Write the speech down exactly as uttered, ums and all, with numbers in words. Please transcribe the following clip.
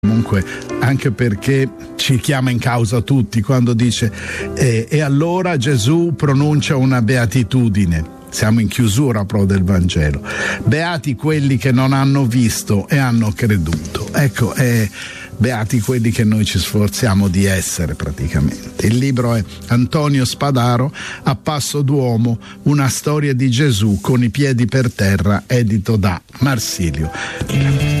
Comunque, anche perché ci chiama in causa tutti quando dice eh, e allora Gesù pronuncia una beatitudine. Siamo in chiusura però del Vangelo. Beati quelli che non hanno visto e hanno creduto. Ecco, eh, beati quelli che noi ci sforziamo di essere praticamente. Il libro è Antonio Spadaro, A passo d'uomo, una storia di Gesù con i piedi per terra, edito da Marsilio.